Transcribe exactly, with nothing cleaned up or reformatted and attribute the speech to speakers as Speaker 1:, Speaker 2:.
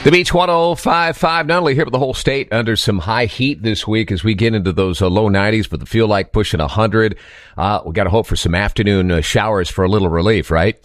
Speaker 1: The Beach one oh five point five, not only here, but the whole state under some high heat this week as we get into those uh, low nineties, but the feel like pushing one hundred. Uh, we got to hope for some afternoon uh, showers for a little relief, right?